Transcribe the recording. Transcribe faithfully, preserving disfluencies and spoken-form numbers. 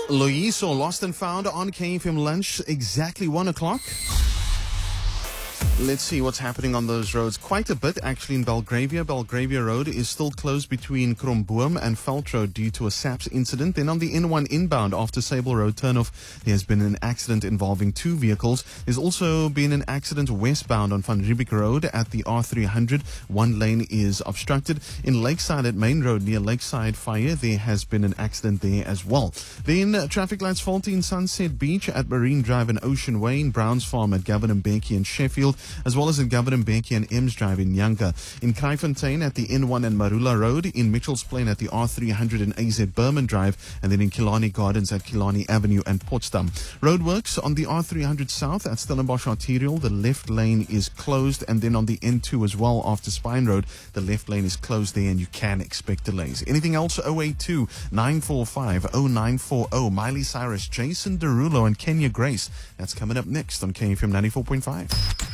Loyiso lost and found on K F M Lunch, exactly one o'clock. Let's see what's happening on those roads. Quite a bit, actually, in Belgravia. Belgravia Road is still closed between Kromboom and Veld Road due to a S A P S incident. Then on the N one inbound after Sable Road turnoff, there has been an accident involving two vehicles. There's also been an accident westbound on Van Riebeeck Road at the R three hundred. One lane is obstructed. In Lakeside at Main Road near Lakeside Fire, there has been an accident there as well. Then uh, traffic lights faulty in Sunset Beach at Marine Drive and Ocean Way, in Browns Farm at Gavin Mbeki and Sheffield, as well as in Gavin Mbeki and Ems Drive in Nyanka. In Kraaifontein at the N one and Marula Road, in Mitchells Plain at the R three hundred and A Z Berman Drive, and then in Killarney Gardens at Killarney Avenue and Potsdam. Roadworks on the R three hundred South at Stellenbosch Arterial, the left lane is closed, and then on the N two as well after Spine Road, the left lane is closed there and you can expect delays. Anything else? oh eight two, nine four five, oh nine four oh. Miley Cyrus, Jason Derulo and Kenya Grace. That's coming up next on K F M ninety-four point five.